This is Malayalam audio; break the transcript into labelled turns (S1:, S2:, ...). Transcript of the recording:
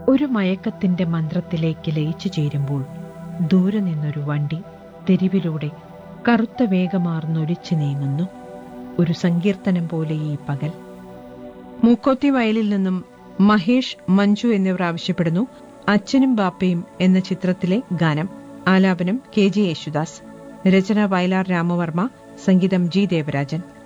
S1: ഒരു മയക്കത്തിന്റെ മന്ത്രത്തിലേക്ക് ലയിച്ചു ചേരുമ്പോൾ ദൂരെ നിന്നൊരു വണ്ടി തെരുവിലൂടെ കറുത്ത വേഗമാർന്നൊലിച്ചു നീങ്ങുന്നു. ഒരു സങ്കീർത്തനം പോലെ ഈ പകൽ. മൂക്കോത്തി വയലിൽ നിന്നും മഹേഷ്, മഞ്ജു എന്നിവർ ആവശ്യപ്പെടുന്നു അച്ഛനും ബാപ്പയും എന്ന ചിത്രത്തിലെ ഗാനം. ആലാപനം KG യേശുദാസ്. രചന വയലാർ രാമവർമ്മ. സംഗീതം G ദേവരാജൻ.